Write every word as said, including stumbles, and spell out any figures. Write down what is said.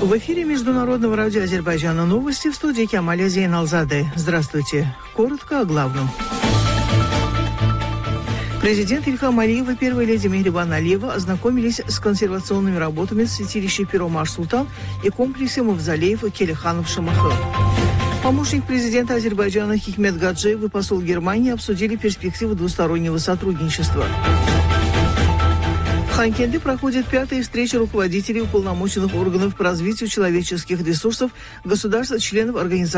В эфире Международного радио Азербайджана новости, в студии Кемаля Зейналзаде. Здравствуйте. Коротко о главном. Президент Ильхам Алиев и первая леди Мехрибан Алиева ознакомились с консервационными работами в святилище Пиро-Маш-Султан и комплексе мавзолеев Келиханов-Шамахы. Помощник президента Азербайджана Хикмет Гаджиев и посол Германии обсудили перспективы двустороннего сотрудничества. В Ханкенде проходит пятая встреча руководителей уполномоченных органов по развитию человеческих ресурсов государств-членов организации